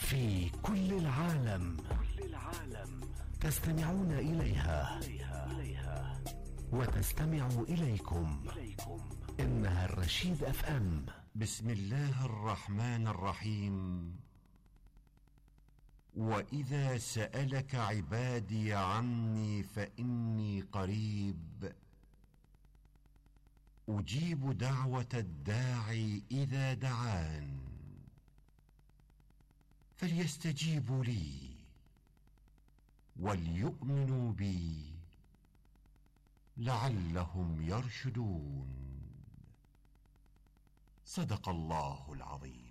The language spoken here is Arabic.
في كل العالم تستمعون إليها وتستمع إليكم. إنها الرشيد اف ام. بسم الله الرحمن الرحيم. وإذا سألك عبادي عني فإني قريب أجيب دعوة الداعي إذا دعان فليستجيبوا لي وليؤمنوا بي لعلهم يرشدون. صدق الله العظيم.